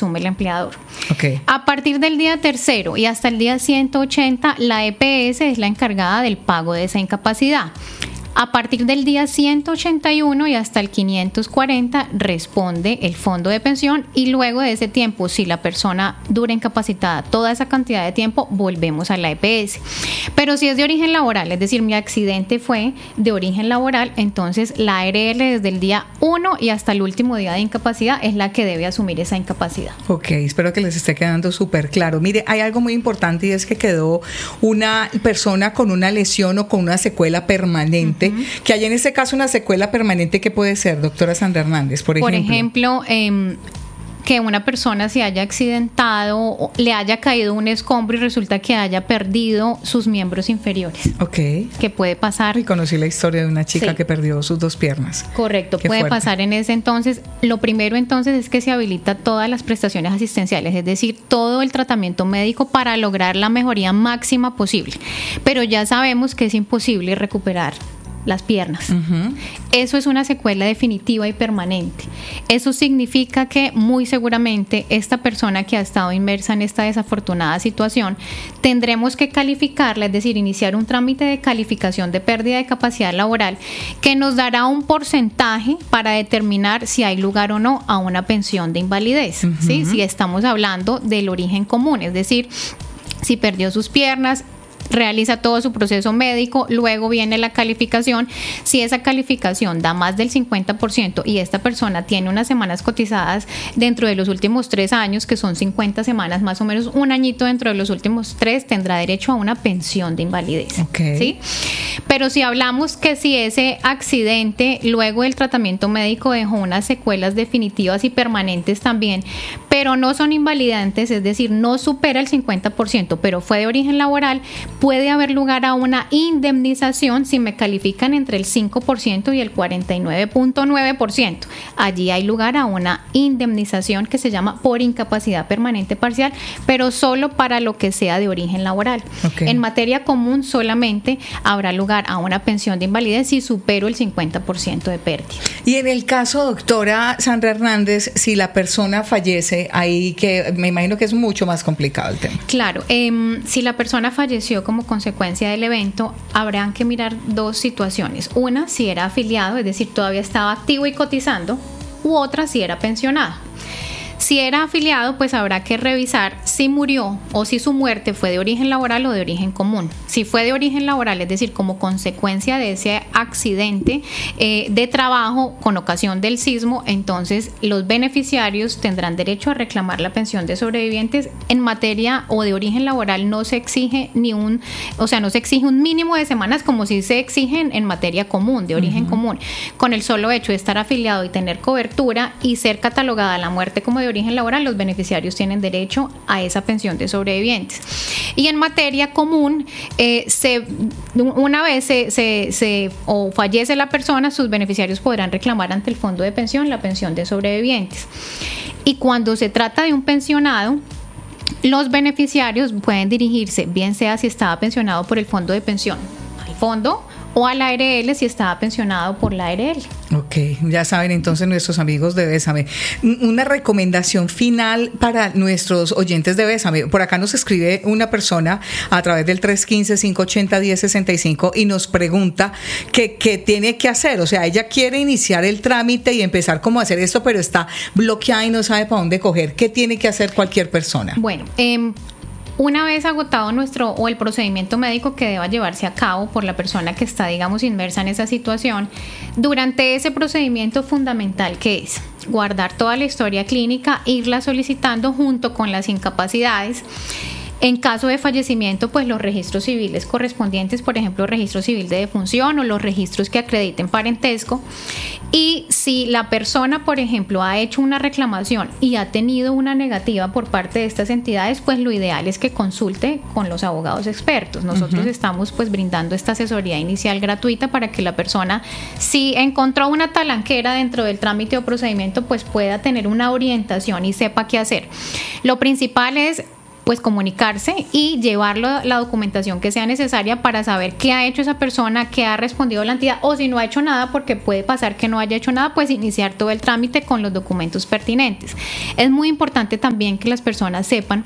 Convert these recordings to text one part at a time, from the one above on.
asume el empleador. Okay. A partir del día 3º y hasta el día 180, la EPS es la encargada del pago de esa incapacidad. A partir del día 181 y hasta el 540 responde el fondo de pensión, y luego de ese tiempo, si la persona dura incapacitada toda esa cantidad de tiempo, volvemos a la EPS. Pero si es de origen laboral, es decir, mi accidente fue de origen laboral, entonces la ARL desde el día 1 y hasta el último día de incapacidad es la que debe asumir esa incapacidad. Ok, espero que les esté quedando súper claro. Mire, hay algo muy importante, y es que quedó una persona con una lesión o con una secuela permanente. Que hay en este caso una secuela permanente. ¿Qué puede ser, doctora Sandra Hernández, por ejemplo? Que una persona se haya accidentado, le haya caído un escombro y resulta que haya perdido sus miembros inferiores. Ok. Que puede pasar. Y conocí la historia de una chica que perdió sus 2 piernas. Correcto, puede fuerte. Pasar en ese entonces. Lo primero entonces es que se habilita todas las prestaciones asistenciales, es decir, todo el tratamiento médico para lograr la mejoría máxima posible. Pero ya sabemos que es imposible recuperar las piernas. Eso es una secuela definitiva y permanente. Eso significa que muy seguramente esta persona que ha estado inmersa en esta desafortunada situación, tendremos que calificarla, es decir, iniciar un trámite de calificación de pérdida de capacidad laboral que nos dará un porcentaje para determinar si hay lugar o no a una pensión de invalidez, ¿sí? Si estamos hablando del origen común, es decir, si perdió sus piernas, realiza todo su proceso médico, luego viene la calificación. Si esa calificación da más del 50% y esta persona tiene unas semanas cotizadas dentro de los últimos 3 años, que son 50 semanas, más o menos un añito dentro de los últimos 3, tendrá derecho a una pensión de invalidez. Okay. ¿Sí? Pero si hablamos que si ese accidente luego del tratamiento médico dejó unas secuelas definitivas y permanentes también, pero no son invalidantes, es decir, no supera el 50%, pero fue de origen laboral, puede haber lugar a una indemnización si me califican entre el 5% y el 49.9%. Allí hay lugar a una indemnización que se llama por incapacidad permanente parcial, pero solo para lo que sea de origen laboral. Okay. En materia común solamente habrá lugar a una pensión de invalidez si supero el 50% de pérdida. Y en el caso, doctora Sandra Hernández, si la persona fallece, ahí que me imagino que es mucho más complicado el tema. Claro, si la persona falleció como consecuencia del evento, habrán que mirar 2 situaciones. Una, si era afiliado, es decir, todavía estaba activo y cotizando, u otra, si era pensionado. Si era afiliado, pues habrá que revisar si murió o si su muerte fue de origen laboral o de origen común. Si fue de origen laboral, es decir, como consecuencia de ese accidente de trabajo con ocasión del sismo, entonces los beneficiarios tendrán derecho a reclamar la pensión de sobrevivientes. En materia o de origen laboral no se exige no se exige un mínimo de semanas como si se exigen en materia común, de origen común. Con el solo hecho de estar afiliado y tener cobertura y ser catalogada la muerte como de origen laboral, los beneficiarios tienen derecho a esa pensión de sobrevivientes. Y en materia común, una vez o fallece la persona, sus beneficiarios podrán reclamar ante el fondo de pensión la pensión de sobrevivientes. Y cuando se trata de un pensionado, los beneficiarios pueden dirigirse, bien sea si estaba pensionado por el fondo de pensión, al fondo, o a la ARL si estaba pensionado por la ARL. Ok, ya saben entonces nuestros amigos de Bésame. Una recomendación final para nuestros oyentes de Bésame. Por acá nos escribe una persona a través del 315-580-1065 y nos pregunta qué tiene que hacer. O sea, ella quiere iniciar el trámite y empezar como a hacer esto, pero está bloqueada y no sabe para dónde coger. ¿Qué tiene que hacer cualquier persona? Bueno, una vez agotado el procedimiento médico que deba llevarse a cabo por la persona que está, digamos, inmersa en esa situación, durante ese procedimiento fundamental que es guardar toda la historia clínica, irla solicitando junto con las incapacidades. En caso de fallecimiento, pues los registros civiles correspondientes, por ejemplo, registro civil de defunción o los registros que acrediten parentesco. Y si la persona, por ejemplo, ha hecho una reclamación y ha tenido una negativa por parte de estas entidades, pues lo ideal es que consulte con los abogados expertos. Nosotros estamos pues brindando esta asesoría inicial gratuita para que la persona, si encontró una talanquera dentro del trámite o procedimiento, pues pueda tener una orientación y sepa qué hacer. Lo principal es pues comunicarse y llevarlo la documentación que sea necesaria para saber qué ha hecho esa persona, qué ha respondido la entidad, o si no ha hecho nada, porque puede pasar que no haya hecho nada, pues iniciar todo el trámite con los documentos pertinentes. Es muy importante también que las personas sepan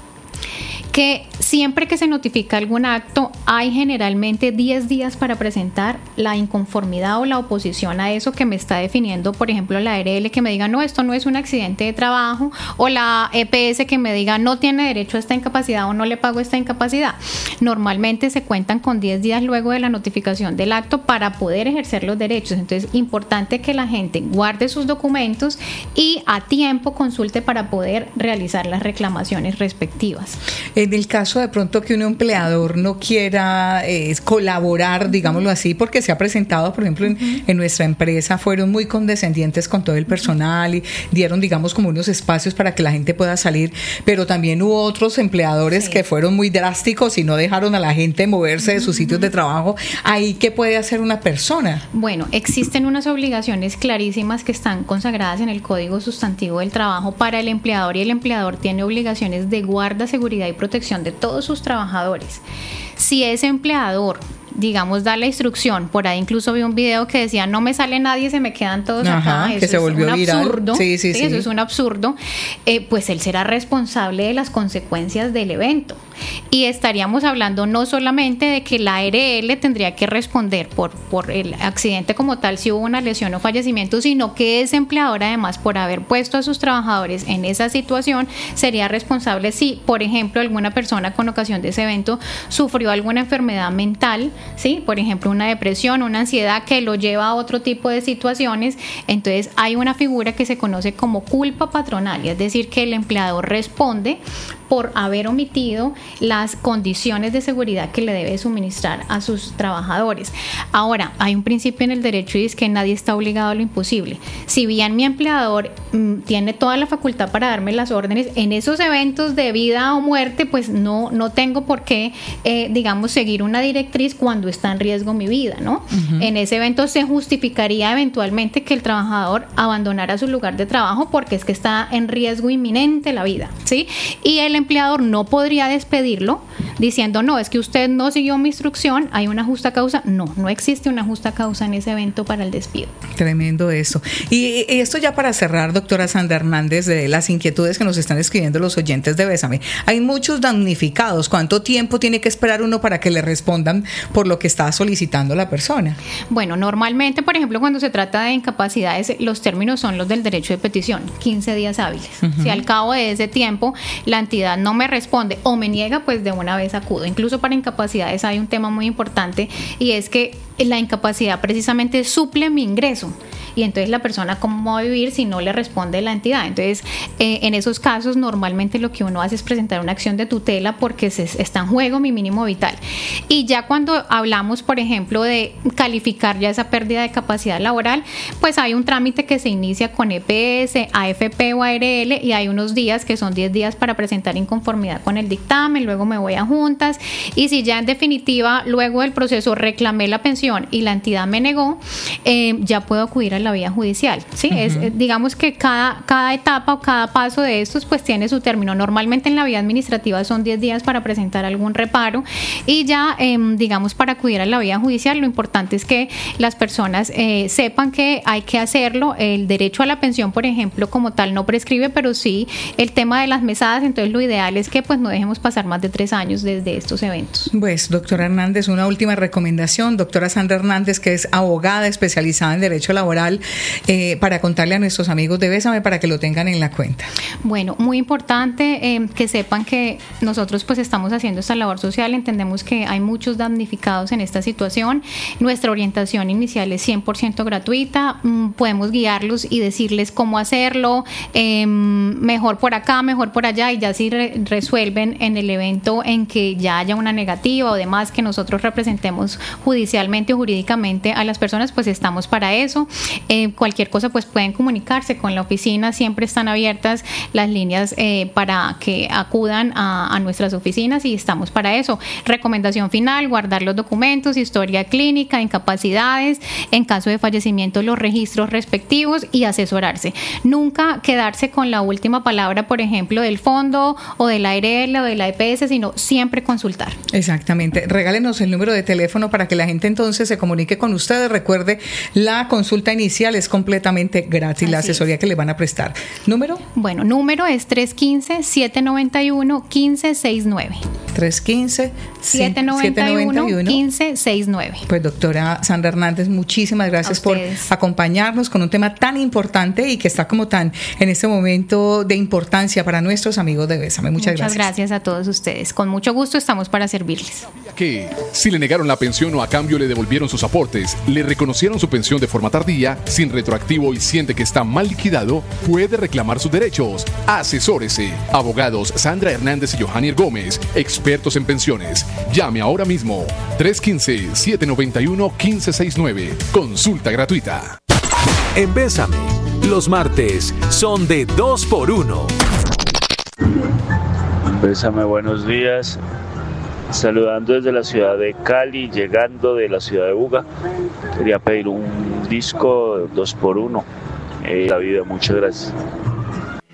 que siempre que se notifica algún acto hay generalmente 10 días para presentar la inconformidad o la oposición a eso que me está definiendo, por ejemplo, la ARL, que me diga no, esto no es un accidente de trabajo, o la EPS que me diga no tiene derecho a esta incapacidad o no le pago esta incapacidad. Normalmente se cuentan con 10 días luego de la notificación del acto para poder ejercer los derechos. Entonces, importante que la gente guarde sus documentos y a tiempo consulte para poder realizar las reclamaciones respectivas. En el caso de pronto que un empleador no quiera colaborar, digámoslo así, porque se ha presentado, por ejemplo, en nuestra empresa, fueron muy condescendientes con todo el personal y dieron, digamos, como unos espacios para que la gente pueda salir, pero también hubo otros empleadores que fueron muy drásticos y no dejaron a la gente moverse de sus sitios de trabajo. ¿Ahí qué puede hacer una persona? Bueno, existen unas obligaciones clarísimas que están consagradas en el Código Sustantivo del Trabajo para el empleador, y el empleador tiene obligaciones de guarda, seguridad y protección de todos sus trabajadores. Si ese empleador, digamos, da la instrucción, por ahí incluso vi un video que decía no me sale nadie, se me quedan todos acá, que se volvió viral. Absurdo, sí, eso es un absurdo, pues él será responsable de las consecuencias del evento, y estaríamos hablando no solamente de que la ARL tendría que responder por el accidente como tal, si hubo una lesión o fallecimiento, sino que ese empleador, además, por haber puesto a sus trabajadores en esa situación, sería responsable si, por ejemplo, alguna persona con ocasión de ese evento sufrió alguna enfermedad mental, ¿sí? Por ejemplo, una depresión, una ansiedad que lo lleva a otro tipo de situaciones. Entonces hay una figura que se conoce como culpa patronal, es decir, que el empleador responde por haber omitido las condiciones de seguridad que le debe suministrar a sus trabajadores. Ahora, hay un principio en el derecho y es que nadie está obligado a lo imposible. Si bien mi empleador tiene toda la facultad para darme las órdenes, en esos eventos de vida o muerte, pues no tengo por qué, digamos, seguir una directriz cuando está en riesgo mi vida, ¿no? En ese evento se justificaría eventualmente que el trabajador abandonara su lugar de trabajo porque es que está en riesgo inminente la vida, ¿sí? Y el empleador no podría despedirlo diciendo no, es que usted no siguió mi instrucción, hay una justa causa. No existe una justa causa en ese evento para el despido. Tremendo eso. Y esto ya para cerrar, doctora Sandra Hernández, de las inquietudes que nos están escribiendo los oyentes de Bésame. Hay muchos damnificados. ¿Cuánto tiempo tiene que esperar uno para que le respondan por lo que está solicitando la persona? Bueno, normalmente, por ejemplo, cuando se trata de incapacidades, los términos son los del derecho de petición, 15 días hábiles. Si al cabo de ese tiempo la entidad no me responde o me niega, pues de una vez acudo. Incluso para incapacidades hay un tema muy importante, y es que la incapacidad precisamente suple mi ingreso, y entonces la persona cómo va a vivir si no le responde la entidad. Entonces en esos casos normalmente lo que uno hace es presentar una acción de tutela porque está en juego mi mínimo vital. Y ya cuando hablamos, por ejemplo, de calificar ya esa pérdida de capacidad laboral, pues hay un trámite que se inicia con EPS, AFP o ARL, y hay unos días que son 10 días para presentar inconformidad con el dictamen, luego me voy a juntas, y si ya en definitiva luego del proceso reclamé la pensión y la entidad me negó, ya puedo acudir a la vía judicial, ¿sí? Digamos que cada etapa o cada paso de estos pues tiene su término. Normalmente en la vía administrativa son 10 días para presentar algún reparo, y ya digamos para acudir a la vía judicial lo importante es que las personas sepan que hay que hacerlo. El derecho a la pensión, por ejemplo, como tal no prescribe, pero sí el tema de las mesadas. Entonces lo ideal es que pues no dejemos pasar más de 3 años desde estos eventos. Pues, doctora Hernández, una última recomendación. Doctora Sandra Hernández, que es abogada especializada en derecho laboral, para contarle a nuestros amigos de Bésame para que lo tengan en la cuenta. Bueno, muy importante que sepan que nosotros pues estamos haciendo esta labor social. Entendemos que hay muchos damnificados en esta situación. Nuestra orientación inicial es 100% gratuita. Podemos guiarlos y decirles cómo hacerlo, mejor por acá, mejor por allá, y ya si resuelven en el evento en que ya haya una negativa o demás, que nosotros representemos judicialmente o jurídicamente a las personas, pues estamos para eso. Cualquier cosa pues pueden comunicarse con la oficina, siempre están abiertas las líneas para que acudan a nuestras oficinas y estamos para eso. Recomendación final, guardar los documentos, historia clínica, incapacidades, en caso de fallecimiento los registros respectivos y asesorarse. Nunca quedarse con la última palabra, por ejemplo, del fondo o de la ARL o de la EPS, sino siempre consultar. Exactamente. Regálenos el número de teléfono para que la gente entonces se comunique con ustedes. Recuerde, la consulta inicial es completamente gratis, la asesoría que le van a prestar. ¿Número? Bueno, número es 315-791-1569. 315-791-1569. Pues doctora Sandra Hernández, muchísimas gracias por acompañarnos con un tema tan importante y que está como tan en este momento de importancia para nuestros amigos de Bésame. Muchas gracias a todos ustedes. Con mucho gusto estamos para servirles. Que si le negaron la pensión o a cambio le devolvieron sus aportes, le reconocieron su pensión de forma tardía, sin retroactivo y siente que está mal liquidado, puede reclamar sus derechos. Asesórese. Abogados Sandra Hernández y Johanier Gómez, expertos en pensiones. Llame ahora mismo. 315-791-1569. Consulta gratuita. En Bésame, los martes son de 2x1. Bésame, buenos días. Saludando desde la ciudad de Cali, llegando de la ciudad de Buga. Quería pedir un disco 2x1. La vida, muchas gracias.